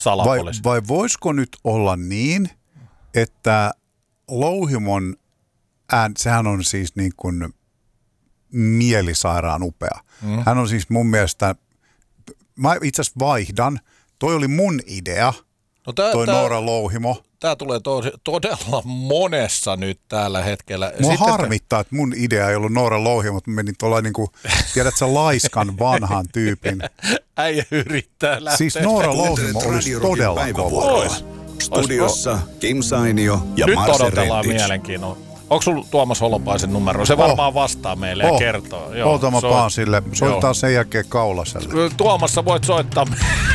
salapoliisi. Vai voisiko nyt olla niin, että Louhimon sehän on siis niin kuin mielisairaan upea. Hän on siis mun mielestä, mä itse asiassa vaihdan, toi oli mun idea, toi Noora Louhimo. Tämä tulee todella monessa nyt tällä hetkellä. Mua harmittaa, että mun idea ei ollut Noora Louhimo, mutta mä menin tuolla niin kuin, tiedät sä, laiskan vanhan tyypin. Äijä yrittää lähteä. Siis Noora Louhimo olisi todella kova. Studiossa Kim Sainio ja nyt Marse odotellaan Rettich. mielenkiinnolla. Onko sulla Tuomas Holopaisen numero? Se varmaan vastaa meille ja kertoo. Oota mä paan sille. Soitetaan sen jälkeen Kaulaselle. Tuomas, sä voit soittaa